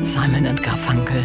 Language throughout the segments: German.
Simon und Garfunkel.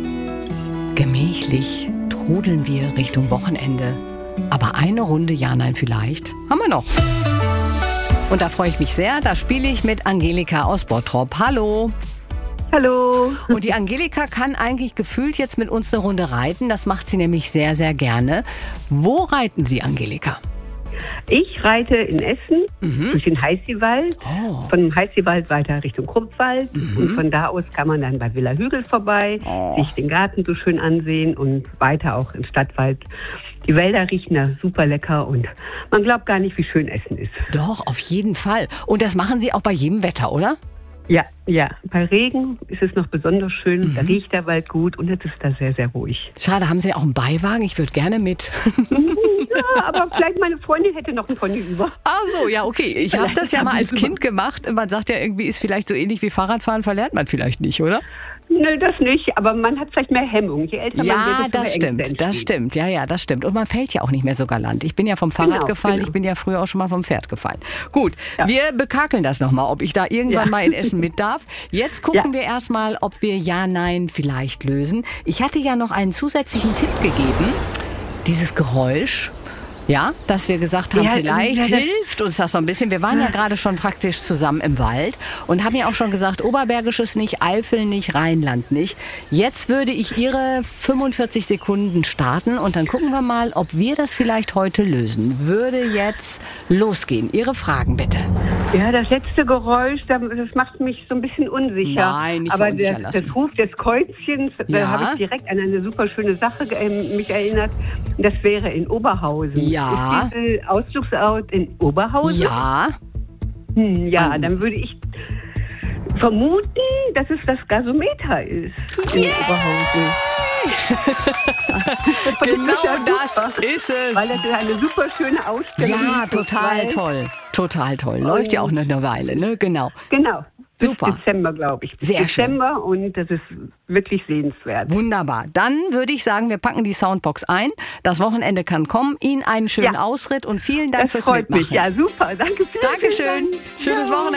Gemächlich trudeln wir Richtung Wochenende. Aber eine Runde Ja, Nein, vielleicht haben wir noch. Und da freue ich mich sehr. Da spiele ich mit Angelika aus Bottrop. Hallo. Hallo. Und die Angelika kann eigentlich gefühlt jetzt mit uns eine Runde reiten. Das macht sie nämlich sehr, sehr gerne. Wo reiten Sie, Angelika? Ich reite in Essen durch den Heißiewald, von dem Heißiewald weiter Richtung Kruppwald und von da aus kann man dann bei Villa Hügel vorbei, sich den Garten so schön ansehen und weiter auch im Stadtwald. Die Wälder riechen da super lecker und man glaubt gar nicht, wie schön Essen ist. Doch, auf jeden Fall. Und das machen Sie auch bei jedem Wetter, oder? Ja. Bei Regen ist es noch besonders schön. Da riecht der Wald gut und jetzt ist da sehr, sehr ruhig. Schade, haben Sie auch einen Beiwagen? Ich würde gerne mit. Ja, aber vielleicht meine Freundin hätte noch einen Pony über. Ach so, ja, okay. Ich habe das ja mal als Kind gemacht. Man sagt ja irgendwie, ist vielleicht so ähnlich wie Fahrradfahren, verlernt man vielleicht nicht, oder? Nö, das nicht, aber man hat vielleicht mehr Hemmung. Je älter man wird, das stimmt. Ja, das stimmt. Und man fällt ja auch nicht mehr so galant. Ich bin ja vom Fahrrad gefallen, Ich bin ja früher auch schon mal vom Pferd gefallen. Gut, wir bekakeln das nochmal, ob ich da irgendwann mal in Essen mit darf. Jetzt gucken wir erstmal, ob wir Ja, Nein vielleicht lösen. Ich hatte ja noch einen zusätzlichen Tipp gegeben. Dieses Geräusch. Ja, dass wir gesagt haben, vielleicht hilft uns das so ein bisschen. Wir waren ja gerade schon praktisch zusammen im Wald und haben ja auch schon gesagt, Oberbergisches nicht, Eifel nicht, Rheinland nicht. Jetzt würde ich Ihre 45 Sekunden starten und dann gucken wir mal, ob wir das vielleicht heute lösen. Würde jetzt losgehen. Ihre Fragen bitte. Ja, das letzte Geräusch, das macht mich so ein bisschen unsicher. Nein, nicht aber unsicher lassen. Das Ruf des Käuzchens, da habe ich direkt an eine super schöne Sache mich erinnert. Das wäre in Oberhausen. Ja. Ist diese Ausflugsort in Oberhausen? Ja. Dann würde ich vermuten, dass es das Gasometer ist in Oberhausen. Genau das ist es. Weil das ist eine super schöne Ausstellung. Ja, total toll. Läuft ja auch noch eine Weile, ne? Genau. Super. Bis Dezember, glaube ich. Sehr Dezember schön. Und das ist wirklich sehenswert. Wunderbar. Dann würde ich sagen, wir packen die Soundbox ein. Das Wochenende kann kommen. Ihnen einen schönen Ausritt und vielen Dank fürs Mitmachen. Das freut mich. Ja, super. Danke. Dankeschön. Schönes Wochenende.